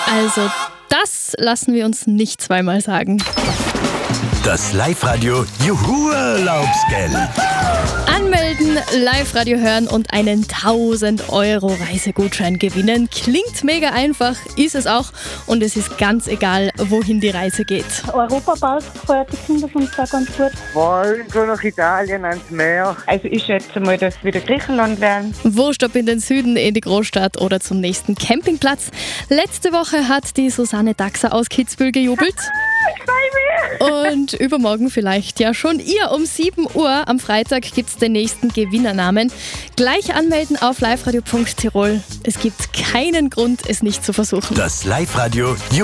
Also, das lassen wir uns nicht zweimal sagen. Das Live-Radio Juhu-Urlaubsgeld. Anmelden, Live-Radio hören und einen 1.000 € Reisegutschein gewinnen. Klingt mega einfach, ist es auch. Und es ist ganz egal, wohin die Reise geht. Europapark feiert die Kinder von ganz gut. Wollen so nach Italien ans Meer. Also ich schätze mal, dass es wieder Griechenland werden. Wurscht ob in den Süden, in die Großstadt oder zum nächsten Campingplatz. Letzte Woche hat die Susanne Daxer aus Kitzbühel gejubelt. Und übermorgen vielleicht ja schon ihr. Um 7 Uhr am Freitag gibt es den nächsten Gewinnernamen. Gleich anmelden auf liveradio.tirol. Es gibt keinen Grund, es nicht zu versuchen. Das Live-Radio